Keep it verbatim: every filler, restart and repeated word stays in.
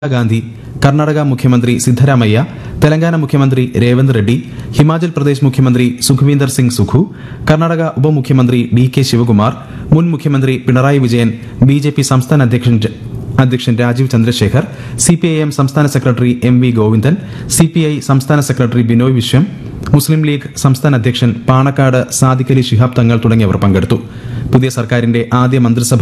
ഗാന്ധി, കർണാടക മുഖ്യമന്ത്രി സിദ്ധരാമയ്യ, തെലങ്കാന മുഖ്യമന്ത്രി രേവന്ത് റെഡ്ഡി, ഹിമാചൽ പ്രദേശ് മുഖ്യമന്ത്രി സുഖ്വീന്ദർ സിംഗ് സുഖു, കർണാടക ഉപമുഖ്യമന്ത്രി ഡി കെ ശിവകുമാർ, മുൻ മുഖ്യമന്ത്രി Pinarayi Vijayan, B J P സംസ്ഥാന അധ്യക്ഷൻ അധ്യക്ഷൻ Rajeev Chandrasekhar, C P I M സംസ്ഥാന secretary M V Govindan, C P I സംസ്ഥാന സെക്രട്ടറി ബിനോയ് വിശ്വം, മുസ്ലിം ലീഗ് സംസ്ഥാന അധ്യക്ഷൻ പാണക്കാട് സാദിഖ് അലി ശിഹാബ് തങ്ങൾ തുടങ്ങിയവർ പങ്കെടുത്തു. പുതിയ സർക്കാരിന്റെ ആദ്യ മന്ത്രിസഭ